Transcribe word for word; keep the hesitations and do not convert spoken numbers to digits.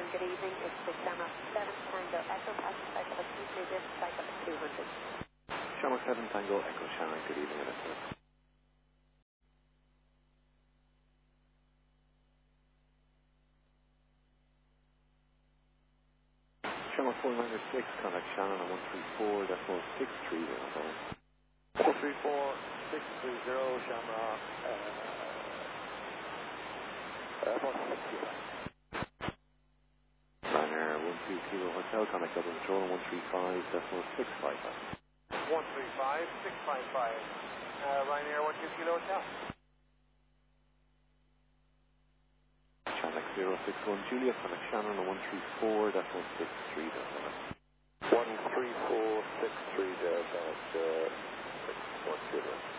good evening. It's the Shamrock seven Tango Echo Passenger Cycle of two Major Cycle of two hundred. Shamrock seven Tango Echo Shannon, good evening. Elizabeth. Shamrock four nine six, contact Shannon on one three four decimal six three zero. one three four six three zero, Shamrock, uh, uh, one six zero. Ryanair one two Kilo Hotel, contact Dublin Control on one three five decimal six five five. one three five six five five, uh, Ryanair one two Kilo Hotel. Shamrock zero six one Juliet, contact Shannon on one three four decimal six three zero. one three four six three zero, uh, six one Juliet.